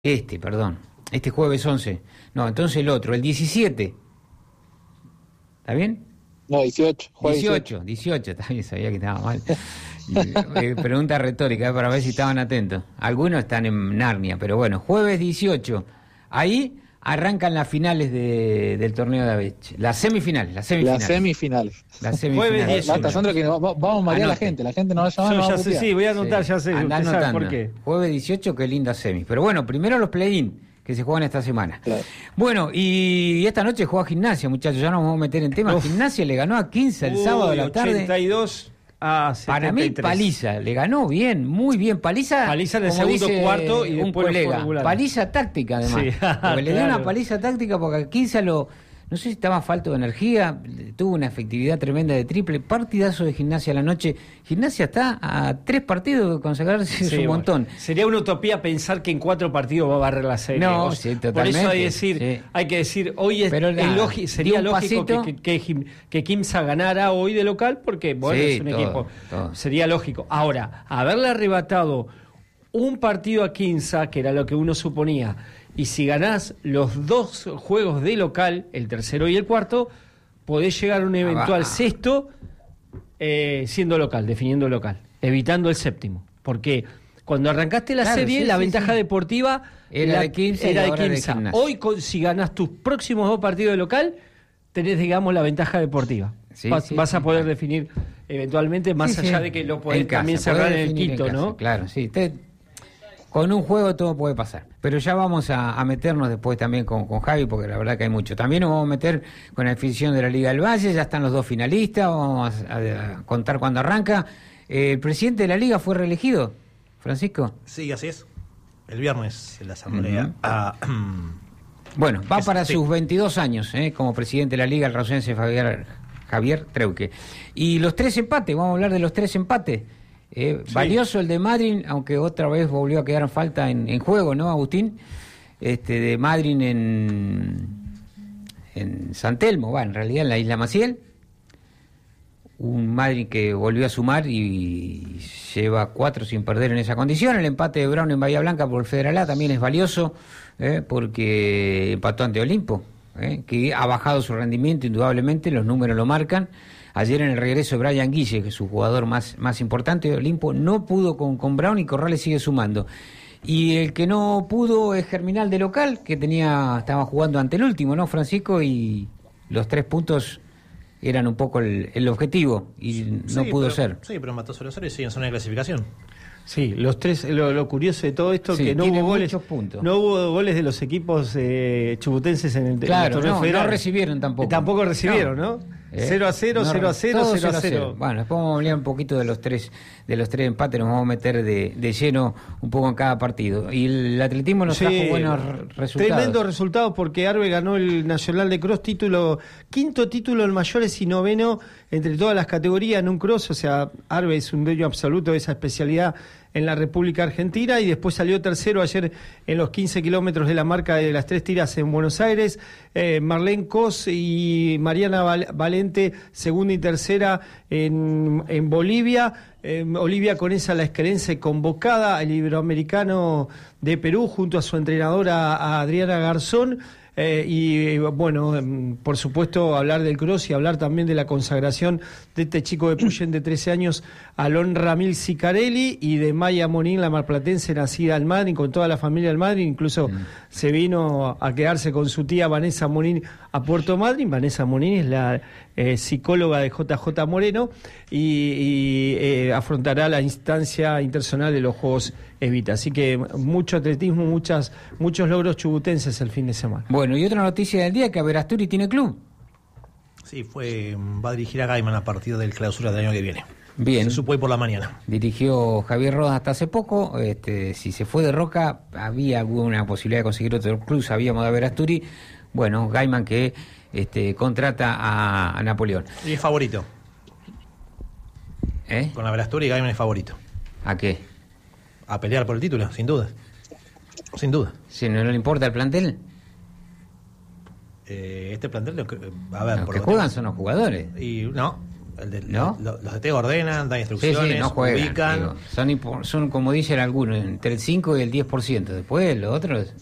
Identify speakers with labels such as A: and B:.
A: Perdón. Este jueves 11. No, entonces el otro, el 17. ¿Está bien?
B: No, 18.
A: 18, también sabía que estaba mal. Pregunta retórica, para ver si estaban atentos. Algunos están en Narnia, pero bueno, jueves 18. Ahí arrancan las finales del torneo de Aveche. Las semifinales.
B: Las semifinales.
A: Jueves
B: 18. Sandro, que vamos a marear a la gente nos va a llamar.
C: Sí, voy a anotar, ya sé.
A: Andá anotando. ¿Por qué? Jueves 18, qué linda semis. Pero bueno, primero los play-in, que se juegan esta semana. Claro. Bueno, y esta noche juega Gimnasia, muchachos, ya nos vamos a meter en tema. Gimnasia le ganó a 15 el sábado de la tarde.
C: 82 a 73.
A: Para mí, paliza, le ganó bien, muy bien. Paliza
C: en el segundo cuarto y
A: un colega. Paliza táctica, además. Sí. Porque le dio una paliza táctica porque a 15 no sé si estaba falto de energía, tuvo una efectividad tremenda de triple, partidazo de Gimnasia a la noche. Gimnasia está a 3 partidos de consagrarse, es un montón.
C: Sería una utopía pensar que en 4 partidos va a barrer la serie.
A: No, sí, totalmente.
C: Por eso hay que decir, hoy sería lógico que Quimsa ganara hoy de local, porque bueno, es un equipo, sería lógico. Ahora, haberle arrebatado un partido a Quimsa, que era lo que uno suponía, y si ganás los 2 juegos de local, el tercero y el cuarto, podés llegar a un eventual sexto siendo local, definiendo local, evitando el séptimo. Porque cuando arrancaste la serie, la ventaja deportiva
A: era de Quimsa.
C: Hoy, si ganás tus próximos 2 partidos de local, tenés, digamos, la ventaja deportiva. Vas a poder definir eventualmente, más allá de que lo podés también cerrar en el quinto, ¿no?
A: Claro, sí. Con un juego todo puede pasar. Pero ya vamos a meternos después también con Javi, porque la verdad que hay mucho. También nos vamos a meter con la definición de la Liga del Valle, ya están los 2 finalistas, vamos a contar cuándo arranca. ¿El presidente de la Liga fue reelegido, Francisco?
D: Sí, así es. El viernes en la asamblea.
A: Bueno, va para sus 22 años como presidente de la Liga, el rosonense Javier Treuque. Y los 3 empates, vamos a hablar de los 3 empates. Valioso el de Madryn, aunque otra vez volvió a quedar en falta en juego, ¿no, Agustín? De Madryn en San Telmo, en realidad en la Isla Maciel. Un Madryn que volvió a sumar y lleva 4 sin perder en esa condición. El empate de Brown en Bahía Blanca por el Federal A también es valioso, porque empató ante Olimpo, que ha bajado su rendimiento indudablemente, los números lo marcan. Ayer en el regreso de Brian Guille, que es su jugador más importante de Olimpo, no pudo con Brown y Corrales sigue sumando. Y el que no pudo es Germinal de local, que estaba jugando ante el último, ¿no, Francisco? Y los 3 puntos eran un poco el objetivo y no pudo ser.
D: Sí, pero mató solo 0 y sigue en zona de clasificación.
C: Sí, los 3, lo curioso de todo esto, que no hubo goles, no hubo goles de los equipos chubutenses en el torneo federal.
A: No recibieron tampoco.
C: Tampoco recibieron, ¿no? 0-0, 0-0, 0-0.
A: Bueno, después vamos a hablar un poquito de los tres empates, nos vamos a meter de lleno un poco en cada partido. Y el atletismo nos trajo buenos resultados.
C: Tremendos resultados, porque Arbe ganó el Nacional de Cross, quinto título en mayores y 9º entre todas las categorías en un cross. O sea, Arbe es un dueño absoluto de esa especialidad en la República Argentina, y después salió tercero ayer en los 15 kilómetros de la marca de las 3 tiras en Buenos Aires. Marlene Cos y Mariana Valente, segunda y tercera en Bolivia. Olivia Conesa, la esquerense, convocada al Iberoamericano de Perú junto a su entrenadora a Adriana Garzón. Y bueno, por supuesto hablar del cross y hablar también de la consagración de este chico de Puyén de 13 años, Alon Ramil Sicarelli, y de Maya Monín, la marplatense nacida en Madrid, con toda la familia del Madrid, incluso se vino a quedarse con su tía Vanessa Monín a Puerto Madryn. Vanessa Monín es la psicóloga de JJ Moreno y afrontará la instancia internacional de los Juegos Evita. Así que mucho atletismo, muchos logros chubutenses el fin de semana.
A: Bueno, y otra noticia del día, que Averasturi tiene club.
D: Sí, va a dirigir a Gaiman a partir del clausura del año que viene.
A: Bien.
D: Se supo hoy por la mañana.
A: Dirigió Javier Rodas hasta hace poco. Si se fue de Roca, había alguna posibilidad de conseguir otro club, sabíamos de Averasturi. Bueno, Gaiman que contrata a Napoleón.
D: Y es favorito. Con Averasturi, Gaiman es favorito.
A: ¿A qué?
D: A pelear por el título, sin duda. Sin duda.
A: Si no le importa el plantel.
D: Este plantel, a ver,
A: los que juegan son los jugadores.
D: Y no,
A: ¿No?
D: Los DT ordenan, dan instrucciones,
A: no juegan,
D: ubican.
A: digo, son, como dicen algunos, entre el 5 y el 10%. Después, lo otro